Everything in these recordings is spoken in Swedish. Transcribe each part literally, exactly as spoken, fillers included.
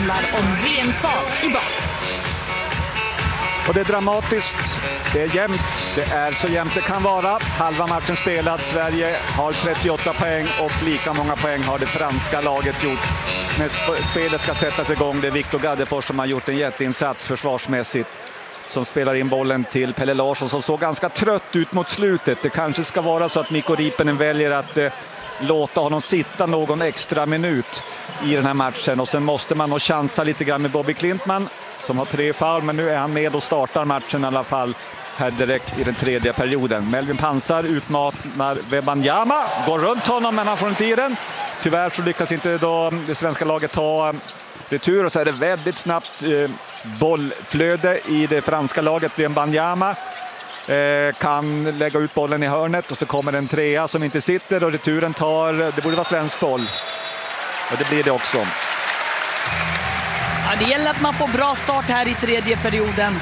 handlar om V M-kval i basket. Och det är dramatiskt, det är jämnt, det är så jämnt det kan vara. Halva matchen spelad, Sverige har trettioåtta poäng och lika många poäng har det franska laget gjort. När spelet ska sättas igång, det är Viktor Gaddefors som har gjort en jätteinsats försvarsmässigt. Som spelar in bollen till Pelle Larsson som såg ganska trött ut mot slutet. Det kanske ska vara så att Mikko Riippinen väljer att eh, låta honom sitta någon extra minut i den här matchen. Och sen måste man nog chansa lite grann med Bobby Klintman som har tre foul, men nu är han med och startar matchen i alla fall här direkt i den tredje perioden. Melvin Pansar utmanar Wembanyama, går runt honom men han får inte i den. Tyvärr så lyckas inte då det svenska laget ta retur och så är det väldigt snabbt eh, bollflöde i det franska laget. Wembanyama eh, kan lägga ut bollen i hörnet och så kommer en trea som inte sitter och returen tar, det borde vara svensk boll. Och det blir det också. Ja, det gäller att man får bra start här i tredje perioden.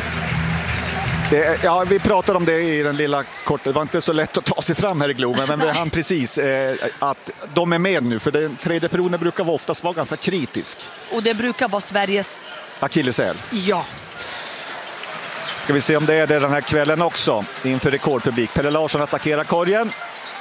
Det, ja, vi pratade om det i den lilla korta. Det var inte så lätt att ta sig fram här i Globen, men vi hann precis eh, att de är med nu. För den tredje perioden brukar oftast vara ganska kritisk. Och det brukar vara Sveriges akilleshäl. Ja. Ska vi se om det är det den här kvällen också. Inför rekordpublik. Pelle Larsson attackerar korgen.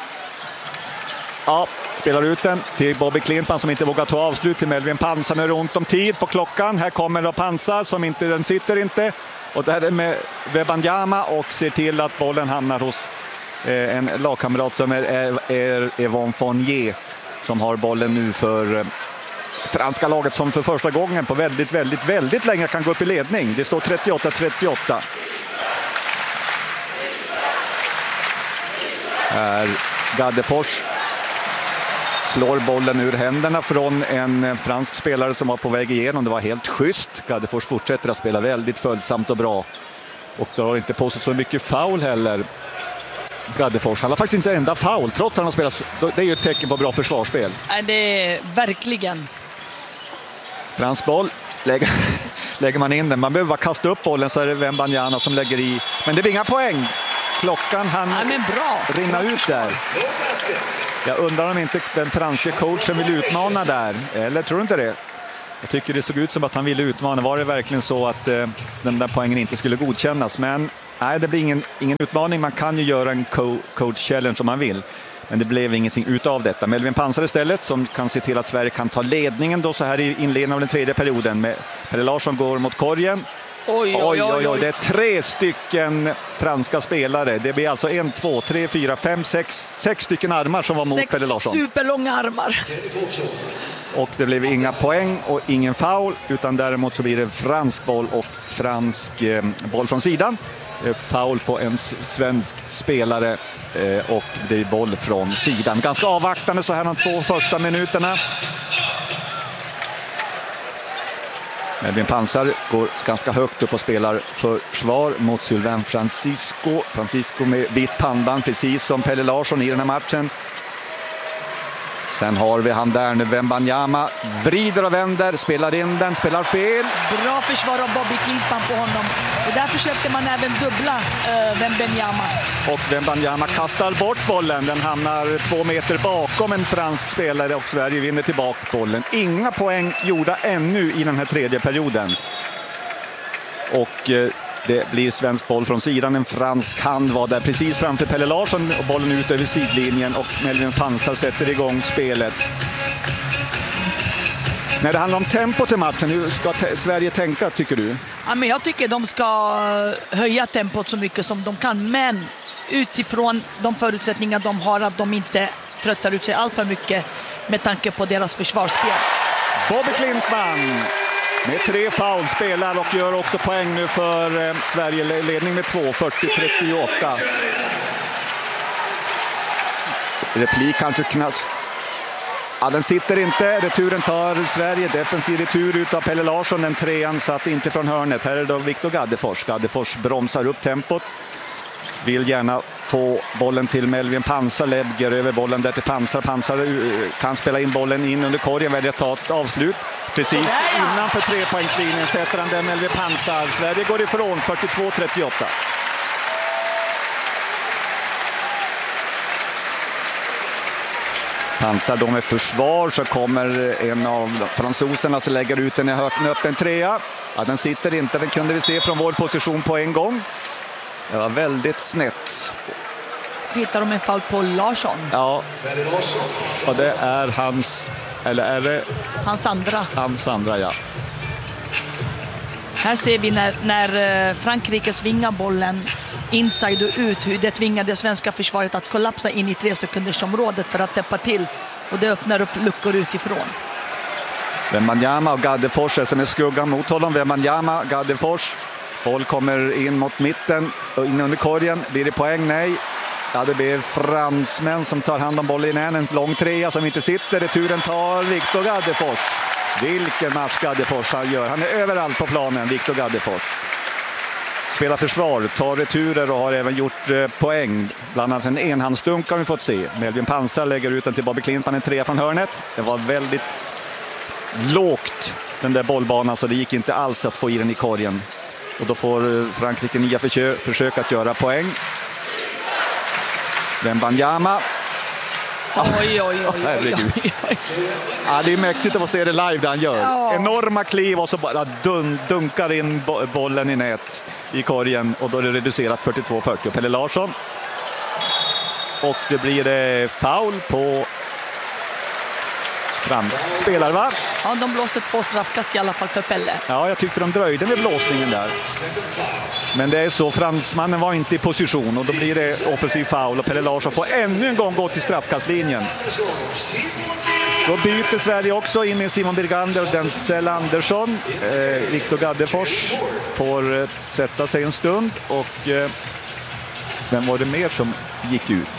Ja, spelar ut den till Bobby Klintman som inte vågar ta avslut till Melvin Pansar. Nu är det ont om tid på klockan. Här kommer då Pansar som inte, den sitter inte. Och där är med Wembanyama och ser till att bollen hamnar hos eh, en lagkamrat som är, är, är Yvonne Fournier som har bollen nu för eh, franska laget som för första gången på väldigt, väldigt, väldigt länge kan gå upp i ledning. Det står trettioåtta trettioåtta. Här Gaddefors slår bollen ur händerna från en fransk spelare som var på väg igenom. Det var helt schysst. Gaddefors fortsätter att spela väldigt följsamt och bra. Och då har inte på sig så mycket foul heller. Gaddefors. Han har faktiskt inte enda foul trots att han har spelat. Det är ju ett tecken på bra försvarsspel. Det är verkligen. Fransk boll. Lägger, lägger man in den. Man behöver bara kasta upp bollen så är det Wembanyama som lägger i. Men det blir inga poäng. Klockan han ja, men bra. rinna ut där. Jag undrar om inte den franska coachen vill utmana där. Eller tror du inte det? Jag tycker det såg ut som att han ville utmana. Var det verkligen så att eh, den där poängen inte skulle godkännas? Men nej, det blir ingen, ingen utmaning. Man kan ju göra en co- coach challenge om man vill. Men det blev ingenting utav detta. Melvin Pansar istället som kan se till att Sverige kan ta ledningen då så här i inledningen av den tredje perioden. Med Pelle Larsson går mot korgen. Oj, oj, oj, oj. Det är tre stycken franska spelare. Det blir alltså en, två, tre, fyra, fem, sex, sex stycken armar som var mot sex Pelle Larsson. Superlånga armar. Och det blev inga poäng och ingen foul, utan däremot så blir det fransk boll och fransk eh, boll från sidan. Eh, foul på en svensk spelare eh, och det är boll från sidan. Ganska avvaktande så här de två första minuterna. Melvin Pansar går ganska högt upp och spelar försvar mot Sylvain Francisco. Francisco med vitt pannband, precis som Pelle Larsson i den här matchen. Sen har vi han där nu, Wembanyama. Vrider och vänder, spelar in den, spelar fel. Bra försvar av Bobby Klintman på honom. Och där försökte man även dubbla uh, Wembanyama. Och Wembanyama kastar bort bollen. Den hamnar två meter bakom en fransk spelare och Sverige vinner tillbaka bollen. Inga poäng gjorda ännu i den här tredje perioden. Och uh, det blir svensk boll från sidan. En fransk hand var där precis framför Pelle Larsson och bollen ut över sidlinjen och Melvin Pansar sätter igång spelet. När det handlar om tempo till matchen, hur ska t- Sverige tänka tycker du? Ja, men jag tycker de ska höja tempot så mycket som de kan, men utifrån de förutsättningar de har att de inte tröttar ut sig allt för mycket med tanke på deras försvarsspel. Bobby Klintman med tre foul spelar och gör också poäng nu för eh, Sverige, ledning med två, fyrtio trettioåtta. Replik kanske knast. Ja, den sitter inte. Returen tar Sverige. Defensiv retur ut av Pelle Larsson. Den trean satt inte från hörnet. Här är då Viktor Gaddefors. Gaddefors bromsar upp tempot. Vill gärna få bollen till Melvin Pansar. Lägger över bollen där till Pansar. Pansar kan spela in bollen in under korgen. Väljer att ta ett avslut. Precis innanför trepoängslinjen sätter han den Melvin Pansar. Sverige går ifrån fyrtiotvå trettioåtta. Pansar då med försvar, så kommer en av fransoserna som lägger ut den i en öppen trea. Ja, den sitter inte, den kunde vi se från vår position på en gång. Det var väldigt snett. Hittar de en fall på Larsson? Ja, och det är hans, eller är det? Hans andra. Hans andra, ja. Här ser vi när, när Frankrike svingar bollen inside och ut, hur det tvingade svenska försvaret att kollapsa in i tre sekundersområdet för att täppa till. Och det öppnar upp luckor utifrån. Wembanyama och Gaddefors är som är skuggan mot honom. Wembanyama, Gaddefors. Boll kommer in mot mitten och in under korgen. Blir det poäng? Nej. Ja, det blir fransmän som tar hand om bollen igen. En lång trea som inte sitter. Returen tar Victor Gaddefors. Vilken match Gaddefors han gör. Han är överallt på planen, Victor Gaddefors. Spelar försvar, tar returer och har även gjort eh, poäng. Bland annat en enhandsdunk har vi fått se. Melvin Pansar lägger ut den till Bobby Klintman, en trea från hörnet. Det var väldigt lågt, den där bollbanan, så det gick inte alls att få i den i korgen. Och då får Frankrike nya försök, försök att göra poäng. Wembanyama. Oj, oj, oj, oj, oj, oj. Ja, det är mäktigt att få se det live där han gör. Ja. Enorma kliv och så bara dun, dunkar in bollen i nät i korgen. Och då är det reducerat fyrtiotvå fyrtio. Pelle Larsson. Och det blir eh, foul på Frans spelare, va? Ja, de blåser två straffkast i alla fall för Pelle. Ja, jag tyckte de dröjde med blåsningen där. Men det är så, fransmannen var inte i position och då blir det offensiv foul och Pelle Larsson får ännu en gång gå till straffkastlinjen. Då byter Sverige också in med Simon Birgander och Denzel Andersson. Eh, Victor Gaddefors får eh, sätta sig en stund och eh, vem var det mer som gick ut?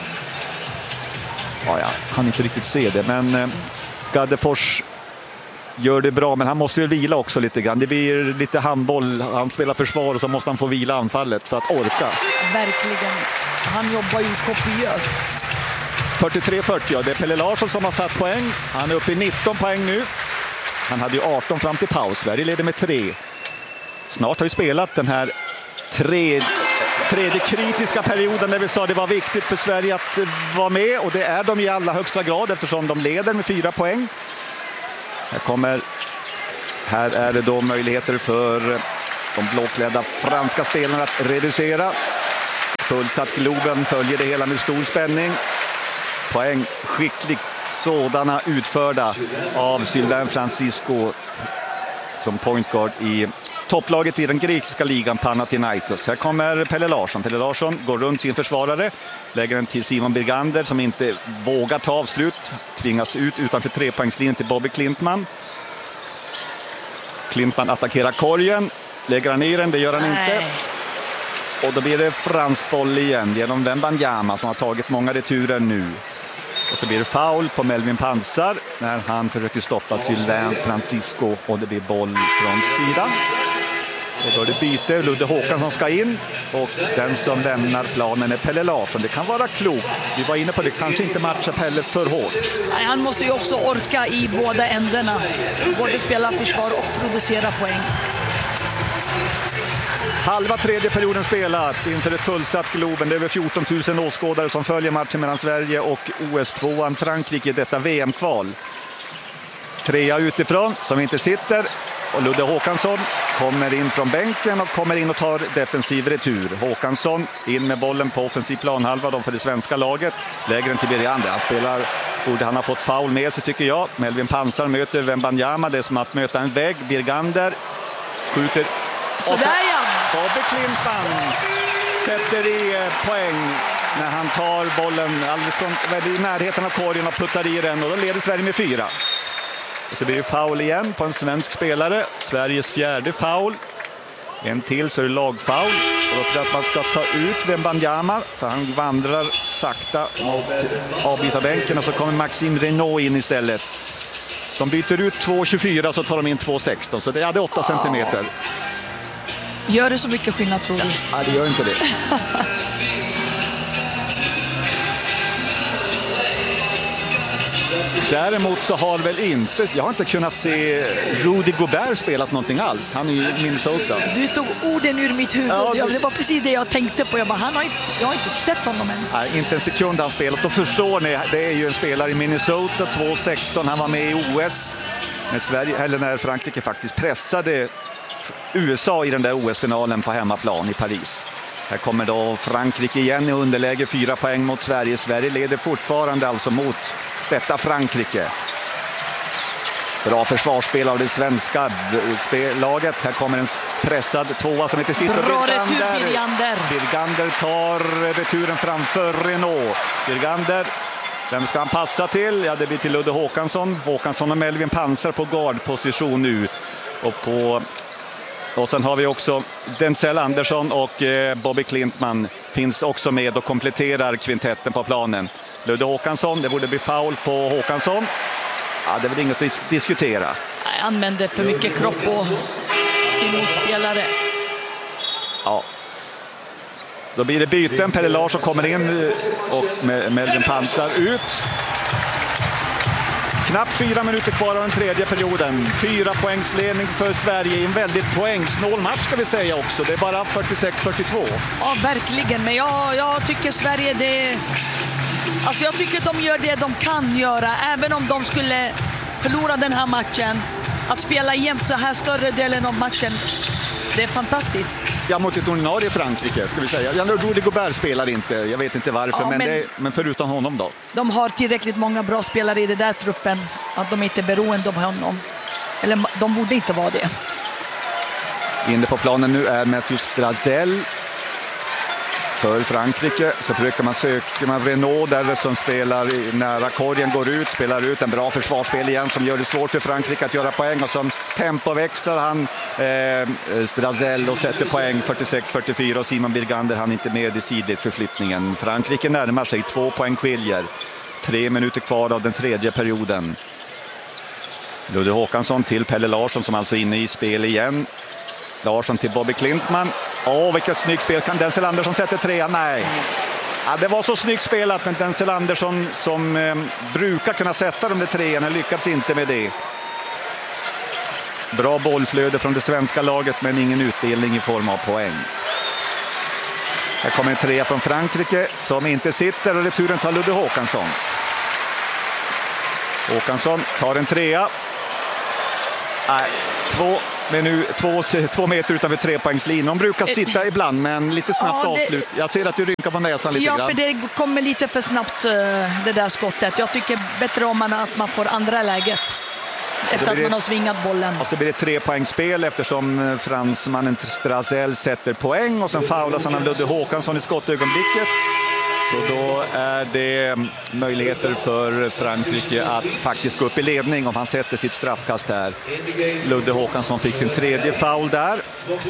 Ja, jag kan inte riktigt se det, men eh, Gaddefors gör det bra, men han måste ju vila också lite grann. Det blir lite handboll, han spelar försvar och så måste han få vila anfallet för att orka. Verkligen, han jobbar ju kopiöst. fyrtiotre fyrtio, ja, det är Pelle Larsson som har satt poäng. Han är uppe i nitton poäng nu. Han hade ju arton fram till paus. Sverige leder med tre. Snart har vi spelat den här tre... tredje kritiska perioden där vi sa att det var viktigt för Sverige att vara med, och det är de i allra högsta grad eftersom de leder med fyra poäng. Här kommer, här är det då möjligheter för de blåklädda franska spelarna att reducera. Fullsatt Globen följer det hela med stor spänning. Poäng skickligt sådana utförda av Sylvain Francisco som point guard i topplaget i den grekiska ligan Panathinaikos. Här kommer Pelle Larsson. Pelle Larsson går runt sin försvarare, lägger den till Simon Birgander som inte vågar ta avslut. Tvingas ut utanför trepoängslinjen till Bobby Klintman. Klintman attackerar korgen. Lägger han ner den, det gör han Nej. inte. Och då blir det fransk boll igen genom Wembanyama som har tagit många returer nu. Och så blir det foul på Melvin Pansar när han försöker stoppa Sylvain Francisco och det blir boll från sidan. Och då är det byte, Ludde Håkansson ska in och den som lämnar planen är Pelle Larsson. Det kan vara klokt. Vi var inne på det, kanske inte matcha Pelle för hårt. Nej, han måste ju också orka i båda ändarna. Både spela försvar och producera poäng. Halva tredje perioden spelat inför ett fullsatt Globen. Det är över fjorton tusen åskådare som följer matchen mellan Sverige och O S tvåan Frankrike i detta V M-kval. Trea utifrån som inte sitter. Och Ludde Håkansson kommer in från bänken och kommer in och tar defensiv retur. Håkansson in med bollen på offensiv planhalva då för det svenska laget. Lägger den till Birgander. Han spelar, borde han ha fått foul med sig tycker jag. Melvin Pansar möter Wembanyama. Det är som att möta en vägg. Birgander skjuter. Sådär ja! Bobby Klintman sätter i poäng när han tar bollen alldeles från, i närheten av korgen och puttar i den. Och då leder Sverige med fyra. Och så blir det foul igen på en svensk spelare. Sveriges fjärde foul. En till så är det lagfoul. Och då tror jag att man ska ta ut Wembanyama för han vandrar sakta mot avbytarbänken och så kommer Maxime Renaud in istället. De byter ut två tjugofyra så tar de in två sexton så det hade åtta centimeter. Gör det så mycket skillnad tror du? Ja, det gör inte det. Däremot så har väl inte, jag har inte kunnat se Rudy Gobert spelat någonting alls. Han är ju i Minnesota. Du tog orden ur mitt huvud. Ja, det... det var precis det jag tänkte på. Jag, bara, han har inte, jag har inte sett honom ens. Nej, inte en sekund han spelat. Då förstår ni, det är ju en spelare i Minnesota, två sexton. Han var med i O S när, Sverige, eller när Frankrike faktiskt pressade U S A i den där O S-finalen på hemmaplan i Paris. Här kommer då Frankrike igen i underläge, fyra poäng mot Sverige. Sverige leder fortfarande alltså mot detta Frankrike. Bra försvarsspel av det svenska laget. Här kommer en pressad tvåa som heter sitter. Bra retur, Birgander. Birgander tar returen framför Renault. Birgander, vem ska han passa till? Ja, det blir till Ludde Håkansson. Håkansson och Melvin Pansar på guardposition nu. Och på... Och sen har vi också Denzel Andersson och Bobby Klintman finns också med och kompletterar kvintetten på planen. Ludde Håkansson, det borde bli foul på Håkansson. Ja, det är väl inget att dis- diskutera. Jag använder för mycket kropp på sin motspelare. Ja. Då blir det byten. Pelle Larsson kommer in och Melvin Pansar ut. Knappt fyra minuter kvar av den tredje perioden. Fyra poängsledning för Sverige i en väldigt poängsnål match ska vi säga också. Det är bara fyrtiosex fyrtiotvå. Ja, verkligen. Men jag, jag tycker Sverige det... Alltså jag tycker de gör det de kan göra. Även om de skulle förlora den här matchen. Att spela jämnt så här större delen av matchen. Det är fantastiskt. Ja, mot ett ordinarie Frankrike ska vi säga. Jag tror Rudy Gobert spelar inte. Jag vet inte varför, ja, men, men, det, men förutom honom då. De har tillräckligt många bra spelare i den där truppen. Att de inte är beroende av honom. Eller de borde inte vara det. Inne på planen nu är Mathieu Strazel. För Frankrike så försöker man söka man Renault där som spelar nära korgen, går ut, spelar ut en bra försvarsspel igen som gör det svårt för Frankrike att göra poäng och så tempoväxlar han eh, Strazel och sätter poäng fyrtiosex fyrtiofyra och Simon Birgander han inte med i sidledsförflyttningen. Frankrike närmar sig, två poäng skiljer. Tre minuter kvar av den tredje perioden. Ludde Håkansson till Pelle Larsson som alltså är inne i spel igen. Larsson till Bobby Klintman. Åh, vilket snyggt spel. Kan Denzel Andersson sätta trea? Nej. Ja, det var så snyggt spelat, men Denzel Andersson som eh, brukar kunna sätta de där treorna lyckats inte med det. Bra bollflöde från det svenska laget, men ingen utdelning i form av poäng. Här kommer en trea från Frankrike som inte sitter och returen tar Ludde Håkansson. Håkansson tar en trea. Nej, två... Men nu två, två meter utanför trepoängslinjen. De brukar sitta ibland, men lite snabbt ja, det... avslut. Jag ser att du rynkar på näsan lite ja, grann. Ja, för det kommer lite för snabbt det där skottet. Jag tycker bättre om man, att man får andra läget efter att man har svingat bollen. Och så blir det trepoängsspel eftersom fransmannen Strazel sätter poäng. Och sen faulas han av Ludde Håkansson i skottögonblicket. Så då är det möjligheter för Frankrike att faktiskt gå upp i ledning om han sätter sitt straffkast här. Ludde Håkansson fick sin tredje foul där.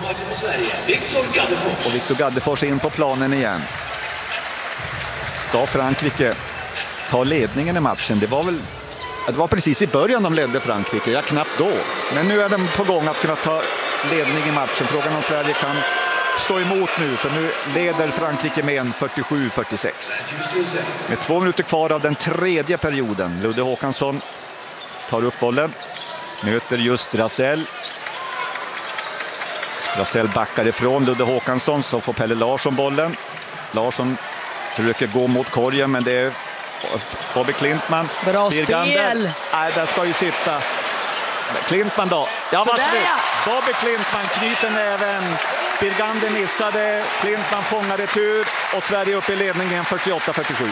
Och Victor Gaddefors in på planen igen. Ska Frankrike ta ledningen i matchen? Det var väl det var precis i början de ledde Frankrike, ja knappt då. Men nu är de på gång att kunna ta ledning i matchen. Frågan om Sverige kan stå emot nu, för nu leder Frankrike med en fyrtiosju fyrtiosex. Med två minuter kvar av den tredje perioden. Ludde Håkansson tar upp bollen. Möter just Strazel. Strazel backar ifrån Ludde Håkansson, så får Pelle Larsson bollen. Larsson försöker gå mot korgen, men det är Bobby Klintman. Bra Birgander. Spel! Nej, där ska ju sitta Klintman då. Ja, vad snyggt. Bobby Klintman knyter näven. Birgander missade, Klintman fångade retur och Sverige upp i ledningen fyrtioåtta fyrtiosju.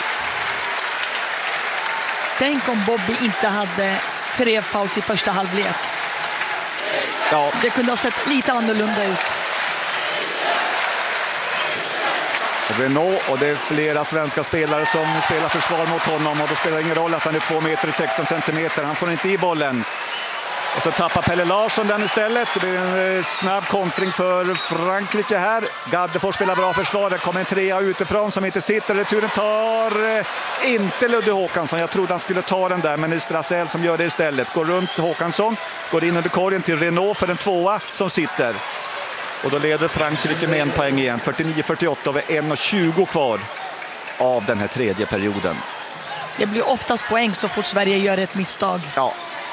Tänk om Bobby inte hade tre fouls i första halvlek. Ja. Det kunde ha sett lite annorlunda ut. Renault, och det är flera svenska spelare som spelar försvar mot honom, och då spelar det ingen roll att han är två meter sexton centimeter. Han får inte i bollen. Och så tappar Pelle Larsson den istället. Det blir en snabb kontring för Frankrike här. Gaddefors spelar bra försvar. Det kommer en trea utifrån som inte sitter. Returen tar inte Ludde Håkansson. Jag trodde han skulle ta den där, men det är Strazel som gör det istället. Går runt Håkansson, går in under korgen till Renault för en tvåa som sitter. Och då leder Frankrike med en poäng igen. fyrtionio fyrtioåtta över en och tjugo kvar av den här tredje perioden. Det blir oftast poäng så fort Sverige gör ett misstag. Ja.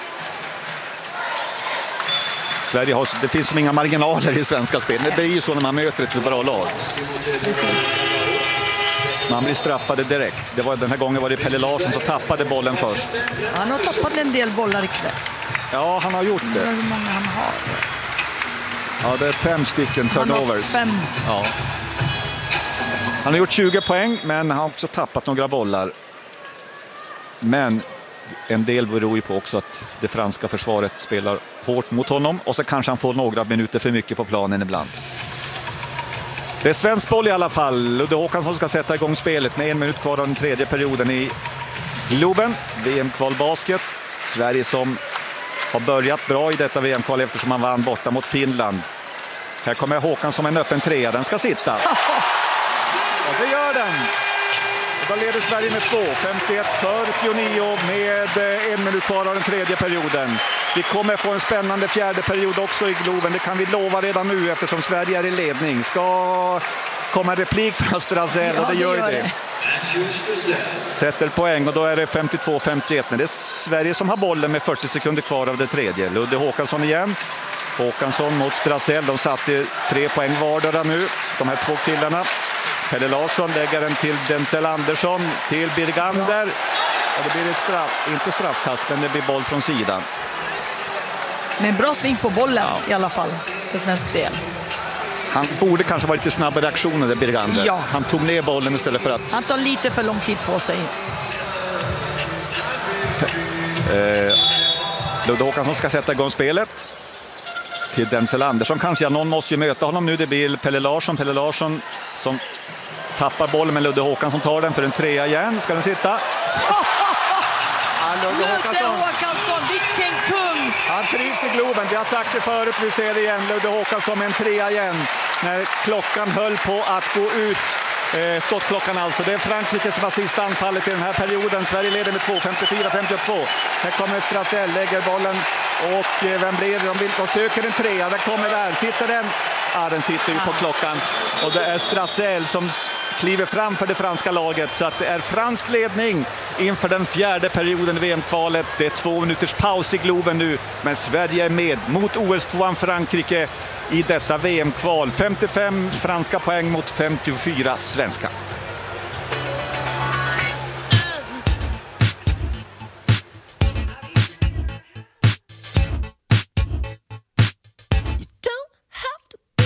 Sverige har, det finns som inga marginaler i svenska spel. Det blir ju så när man möter ett så bra lag. Precis. Man blir straffade direkt. Det var, den här gången var det Pelle Larsson som tappade bollen först. Han har tappat en del bollar ikväll. Ja, han har gjort det. Hur många han har? Ja, det är fem stycken turnovers. Han har fem. Ja. Han har gjort tjugo poäng, men han har också tappat några bollar. Men en del beror ju på också att det franska försvaret spelar hårt mot honom. Och så kanske han får några minuter för mycket på planen ibland. Det är svensk boll i alla fall. Ludde Håkansson ska sätta igång spelet med en minut kvar av den tredje perioden i Globen. V M-kvalbasket. Sverige som har börjat bra i detta V M-kval eftersom man vann borta mot Finland. Här kommer Håkansson med en öppen trea. Den ska sitta. Och det gör den. Och då leder Sverige med två. femtioett för Pionio med en minut kvar av den tredje perioden. Vi kommer få en spännande fjärde period också i Globen. Det kan vi lova redan nu eftersom Sverige är i ledning. Ska komma en replik från Strazel och det gör det. det. Sätter poäng och då är det femtiotvå femtioett. Men det är Sverige som har bollen med fyrtio sekunder kvar av det tredje. Ludde Håkansson igen. Håkansson mot Strazel. De satte tre poäng vardera nu. De här två killarna. Pelle Larsson lägger den till Denzel Andersson. Till Birgander. Och det blir ett straff. Inte straffkast men det blir boll från sidan. Men bra sving på bollen ja. I alla fall för svensk del. Han borde kanske vara lite snabbare reaktioner där Birgander. Ja. Han tog ner bollen istället för att... Han tar lite för lång tid på sig. Eh, Ludde Håkansson ska sätta igång spelet. Till Denzel Andersson kanske. Ja, någon måste ju möta honom nu. Det blir Pelle Larsson. Pelle Larsson som tappar bollen men Ludde Håkansson tar den för en trea igen. Ska den sitta? Ludde Håkansson. Håkansson, vilken kung! Han trivs i Globen, vi har sagt det förut, vi ser det igen. Ludde Håkansson med en trea igen. När klockan höll på att gå ut, eh, skottklockan alltså. Det är Frankrike som har sista anfallet i den här perioden. Sverige leder med två, femtiofyra femtiotvå. Här kommer Strazel, lägger bollen och eh, vem blir det? De vill och söker en trea, där kommer där, sitter den. Ja, den sitter ju på klockan. Och det är Strazel som kliver fram för det franska laget. Så att det är fransk ledning inför den fjärde perioden i V M-kvalet. Det är två minuters paus i Globen nu. Men Sverige är med mot O S-tvåan Frankrike i detta V M-kval. femtiofem franska poäng mot femtiofyra svenska.